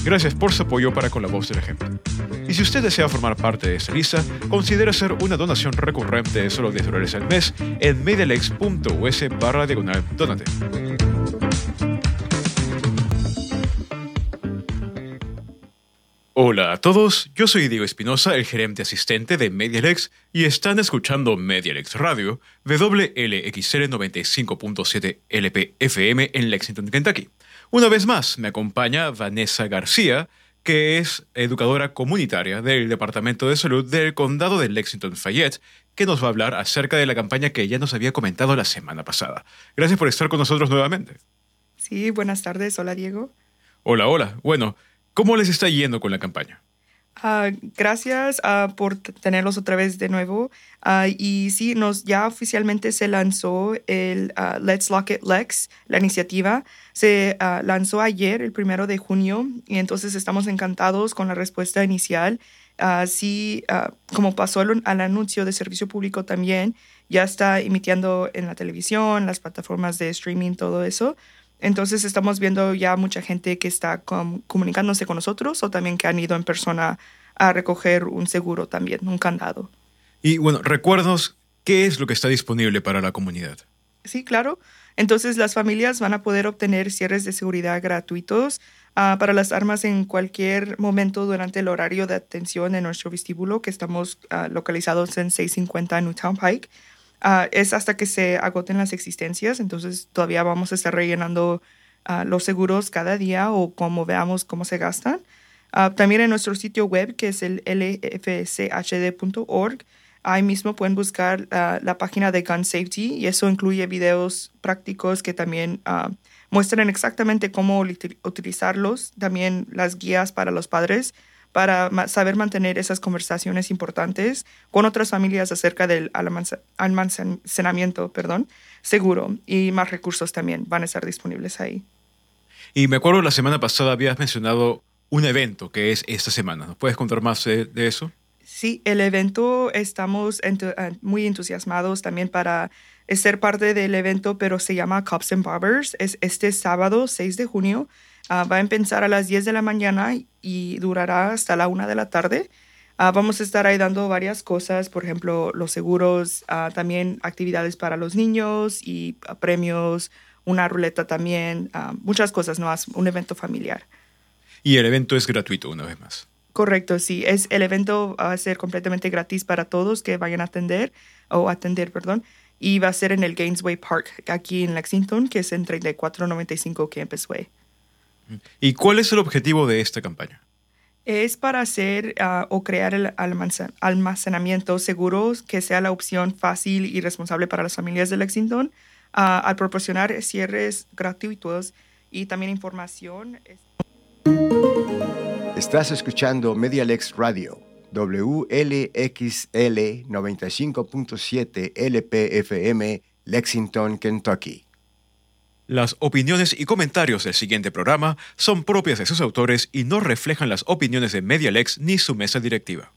Gracias por su apoyo para con la voz del ejemplo. Y si usted desea formar parte de esta lista, considere hacer una donación recurrente de solo $10 al mes en medialex.us/donate. Hola a todos, yo soy Diego Espinosa, el gerente asistente de Medialex, y están escuchando Medialex Radio, WLXL 95.7 LP-FM en Lexington, Kentucky. Una vez más, me acompaña Vanessa García, que es educadora comunitaria del Departamento de Salud del Condado de Lexington-Fayette, que nos va a hablar acerca de la campaña que ya nos había comentado la semana pasada. Gracias por estar con nosotros nuevamente. Sí, buenas tardes. Hola, Diego. Hola. Bueno, ¿cómo les está yendo con la campaña? Gracias por tenerlos otra vez de nuevo. Y sí, ya oficialmente se lanzó el Let's Lock It Lex, la iniciativa. Se lanzó ayer, el 1 de junio, y entonces estamos encantados con la respuesta inicial. Como pasó al anuncio de servicio público también, ya está emitiendo en la televisión, las plataformas de streaming, todo eso. Entonces estamos viendo ya mucha gente que está comunicándose con nosotros o también que han ido en persona a recoger un seguro también, un candado. Y bueno, recuérdanos qué es lo que está disponible para la comunidad. Sí, claro. Entonces las familias van a poder obtener cierres de seguridad gratuitos para las armas en cualquier momento durante el horario de atención en nuestro vestíbulo, que estamos localizados en 650 Newtown Pike. Es hasta que se agoten las existencias, entonces todavía vamos a estar rellenando los seguros cada día o como veamos cómo se gastan. También en nuestro sitio web, que es el lfchd.org, ahí mismo pueden buscar la página de Gun Safety, y eso incluye videos prácticos que también muestran exactamente cómo utilizarlos, también las guías para los padres, para saber mantener esas conversaciones importantes con otras familias acerca del almacenamiento seguro, y más recursos también van a estar disponibles ahí. Y me acuerdo la semana pasada habías mencionado un evento que es esta semana. ¿Nos puedes contar más de eso? Sí, el evento estamos muy entusiasmados también para ser parte del evento, pero se llama Cops and Barbers. Es este sábado 6 de junio. Va a empezar a las 10 de la mañana y durará hasta la 1 de la tarde. Vamos a estar ahí dando varias cosas, por ejemplo, los seguros, también actividades para los niños y premios, una ruleta también, muchas cosas, ¿no? Un evento familiar. Y el evento es gratuito, una vez más. Correcto, sí. El evento va a ser completamente gratis para todos que vayan a atender, y va a ser en el Gainesway Park, aquí en Lexington, que es en 3495 Campus Way. ¿Y cuál es el objetivo de esta campaña? Es para hacer o crear el almacenamiento seguro que sea la opción fácil y responsable para las familias de Lexington, al proporcionar cierres gratuitos y también información. Estás escuchando Medialex Radio, WLXL 95.7 LP-FM, Lexington, Kentucky. Las opiniones y comentarios del siguiente programa son propias de sus autores y no reflejan las opiniones de Medialex ni su mesa directiva.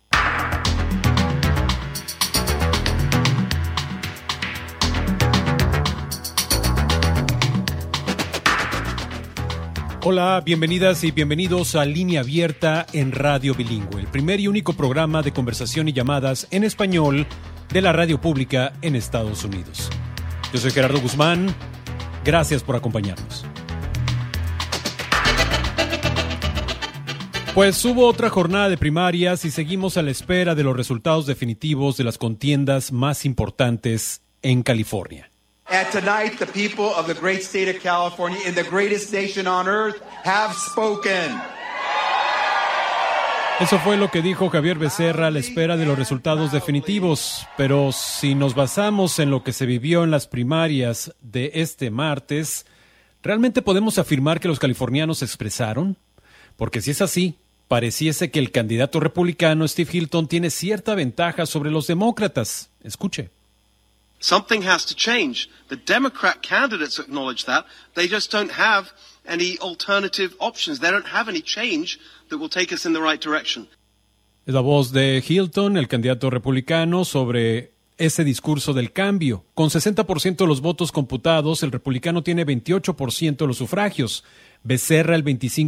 Hola, bienvenidas y bienvenidos a Línea Abierta en Radio Bilingüe, el primer y único programa de conversación y llamadas en español de la radio pública en Estados Unidos. Yo soy Gerardo Guzmán. Gracias por acompañarnos. Pues hubo otra jornada de primarias y seguimos a la espera de los resultados definitivos de las contiendas más importantes en California. And tonight, the people of the great state of California, in the greatest nation on earth, have spoken. Eso fue lo que dijo Javier Becerra a la espera de los resultados definitivos, pero si nos basamos en lo que se vivió en las primarias de este martes, ¿realmente podemos afirmar que los californianos se expresaron? Porque si es así, pareciese que el candidato republicano Steve Hilton tiene cierta ventaja sobre los demócratas. Escuche. Something has to change. The Democrat candidates acknowledge that. They just don't have any alternative options. They don't have any change that will take us in the right direction. Es la voz de Hilton, el candidato republicano, sobre ese discurso del cambio. Con 60% de los votos computados, el republicano tiene 28% de los sufragios. Becerra el 25%.